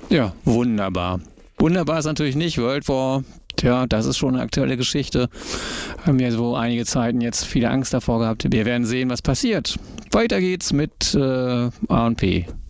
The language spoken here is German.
Ja, wunderbar. Wunderbar ist natürlich nicht World War. Tja, das ist schon eine aktuelle Geschichte. Haben ja so einige Zeiten jetzt viele Angst davor gehabt. Wir werden sehen, was passiert. Weiter geht's mit A&P.